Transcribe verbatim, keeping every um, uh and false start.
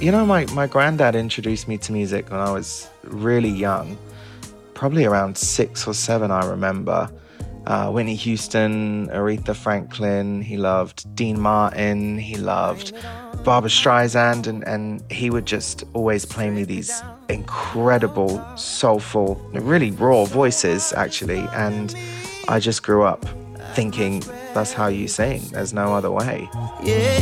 You know, my, my granddad introduced me to music when I was really young, probably around six or seven, I remember. Uh, Whitney Houston, Aretha Franklin, he loved Dean Martin, he loved Barbara Streisand, and, and he would just always play me these incredible, soulful, really raw voices, actually. And I just grew up thinking that's how you sing. There's no other way. Yeah.